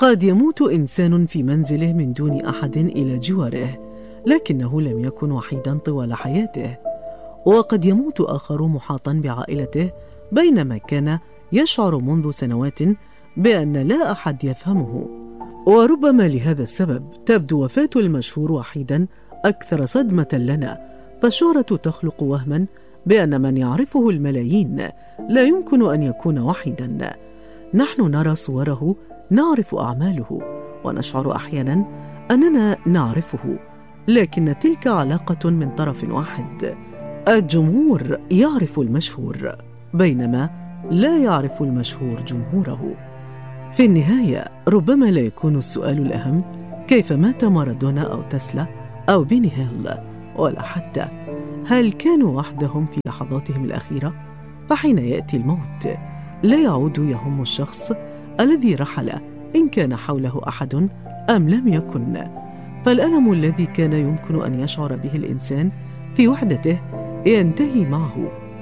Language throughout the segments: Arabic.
قد يموت إنسان في منزله من دون أحد إلى جواره، لكنه لم يكن وحيدا طوال حياته. وقد يموت آخر محاطا بعائلته، بينما كان يشعر منذ سنوات بأن لا أحد يفهمه. وربما لهذا السبب تبدو وفاة المشهور وحيدا أكثر صدمة لنا، فالشهرة تخلق وهما بأن من يعرفه الملايين لا يمكن أن يكون وحيدا. نحن نرى صوره، نعرف أعماله، ونشعر أحيانا أننا نعرفه، لكن تلك علاقة من طرف واحد. الجمهور يعرف المشهور، بينما لا يعرف المشهور جمهوره. في النهاية ربما لا يكون السؤال الأهم كيف مات مارادونا أو تسلا أو بيني هيل، ولا حتى هل كانوا وحدهم في لحظاتهم الأخيرة. فحين يأتي الموت لا يعود يهم الشخص الذي رحل إن كان حوله أحد أم لم يكن. فالألم الذي كان يمكن أن يشعر به الإنسان في وحدته ينتهي معه.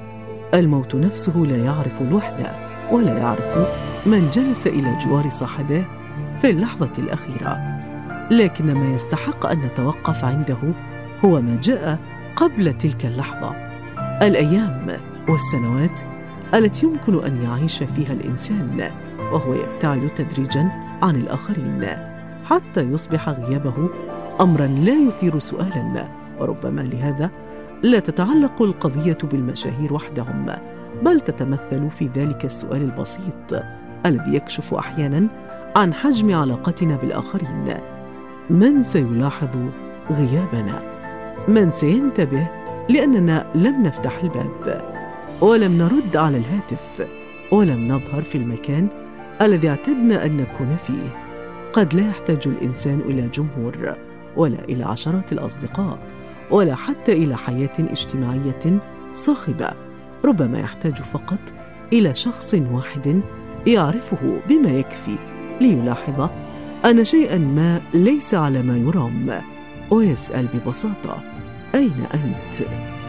الموت نفسه لا يعرف الوحدة، ولا يعرف من جلس إلى جوار صاحبه في اللحظة الأخيرة. لكن ما يستحق أن نتوقف عنده هو ما جاء قبل تلك اللحظة، الأيام والسنوات التي يمكن أن يعيش فيها الإنسان وهو يبتعد تدريجا عن الآخرين حتى يصبح غيابه أمرا لا يثير سؤالا. وربما لهذا لا تتعلق القضية بالمشاهير وحدهم، بل تتمثل في ذلك السؤال البسيط الذي يكشف أحيانا عن حجم علاقتنا بالآخرين. من سيلاحظ غيابنا؟ من سينتبه لأننا لم نفتح الباب، ولم نرد على الهاتف، ولم نظهر في المكان الذي اعتدنا أن نكون فيه؟ قد لا يحتاج الإنسان إلى جمهور، ولا إلى عشرات الأصدقاء، ولا حتى إلى حياة اجتماعية صاخبة. ربما يحتاج فقط إلى شخص واحد يعرفه بما يكفي ليلاحظ أن شيئا ما ليس على ما يرام، ويسأل ببساطة: أين أنت؟